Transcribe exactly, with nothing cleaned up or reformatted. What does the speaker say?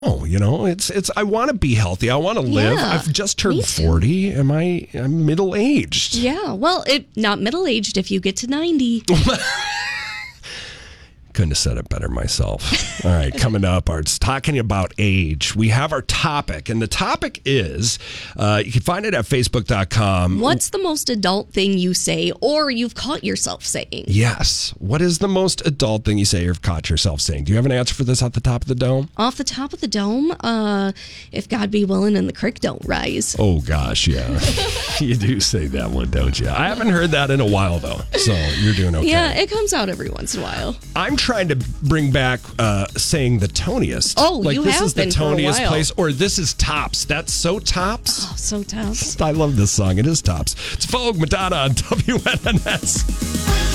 Oh, you know, it's it's. I want to be healthy. I want to live. Yeah, I've just turned me too. forty. Am I? I'm middle aged. Yeah, well, it not middle-aged if you get to ninety. Couldn't have said it better myself. All right, coming up, Art's talking about age. We have our topic, and the topic is, uh, you can find it at facebook dot com. What's the most adult thing you say or you've caught yourself saying? Yes. What is the most adult thing you say you've caught yourself saying? Do you have an answer for this at the top of the dome? Off the top of the dome, uh, if God be willing and the creek don't rise. Oh, gosh, yeah. You do say that one, don't you? I haven't heard that in a while, though, so you're doing okay. Yeah, it comes out every once in a while. I'm trying to bring back uh, saying the toniest. Oh, like you this have is the been for a toniest while. place, or this is Tops. That's so Tops. Oh, so tough. I love this song. It is Tops. It's Vogue, Madonna on W N N S.